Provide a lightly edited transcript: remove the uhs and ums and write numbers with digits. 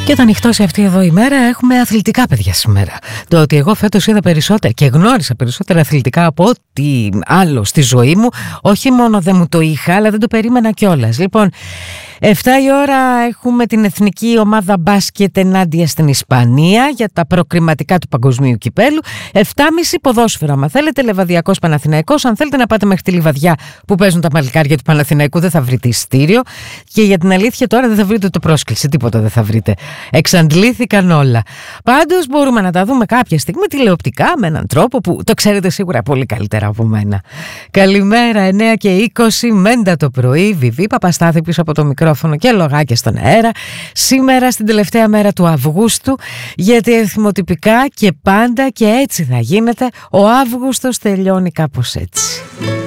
Και όταν νυχτώσει αυτή εδώ η μέρα, έχουμε αθλητικά παιδιά σήμερα. Το ότι εγώ φέτος είδα περισσότερα και γνώρισα περισσότερα αθλητικά από ό,τι άλλο στη ζωή μου, όχι μόνο δεν μου το είχα, αλλά δεν το περίμενα κιόλας. Λοιπόν, 7 η ώρα έχουμε την εθνική ομάδα μπάσκετ ενάντια στην Ισπανία για τα προκριματικά του Παγκοσμίου Κυπέλου. 7.30 ποδόσφαιρα, αν θέλετε, Λεβαδιακός Παναθηναϊκός. Αν θέλετε να πάτε μέχρι τη Λιβαδιά που παίζουν τα παλικάρια του Παναθηναϊκού, δεν θα βρείτε εισιτήριο. Και για την αλήθεια, τώρα δεν θα βρείτε το πρόσκληση, τίποτα δεν θα βρείτε. Εξαντλήθηκαν όλα. Πάντως μπορούμε να τα δούμε κάποια στιγμή τηλεοπτικά με έναν τρόπο που το ξέρετε σίγουρα πολύ καλύτερα από μένα. Καλημέρα, 9 και 20, Μέντα το πρωί, Βιβί Παπαστάθη πίσω από το μικρόφωνο και λογάκια στον αέρα. Σήμερα στην τελευταία μέρα του Αυγούστου, γιατί αριθμοτυπικά και πάντα και έτσι θα γίνεται, ο Αύγουστος τελειώνει κάπως έτσι.